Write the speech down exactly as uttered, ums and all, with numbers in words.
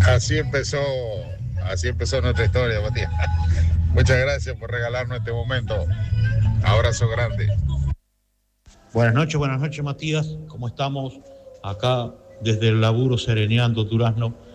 Así empezó, así empezó nuestra historia, Matías. Muchas gracias por regalarnos este momento. Abrazo grande. Buenas noches, buenas noches, Matías. ¿Cómo estamos? Acá desde el laburo sereneando Durazno